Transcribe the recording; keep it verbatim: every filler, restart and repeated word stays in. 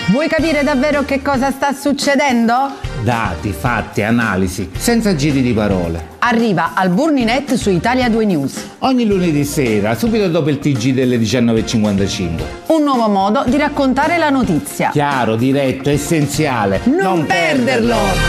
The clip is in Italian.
Vuoi capire davvero che cosa sta succedendo? Dati, fatti, analisi, senza giri di parole. Arriva al Burninet su Italia due News. Ogni lunedì sera, subito dopo il T G delle diciannove e cinquantacinque. Un nuovo modo di raccontare la notizia. Chiaro, diretto, essenziale. Non, non perderlo!